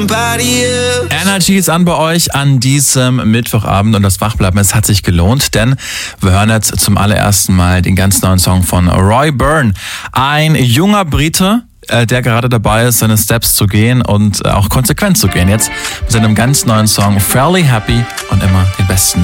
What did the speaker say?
Energy ist an bei euch an diesem Mittwochabend und das Wachbleiben, es hat sich gelohnt, denn wir hören jetzt zum allerersten Mal den ganz neuen Song von Roy Byrne. Ein junger Brite, der gerade dabei ist, seine Steps zu gehen und auch konsequent zu gehen. Jetzt mit seinem ganz neuen Song Fairly Happy und immer den besten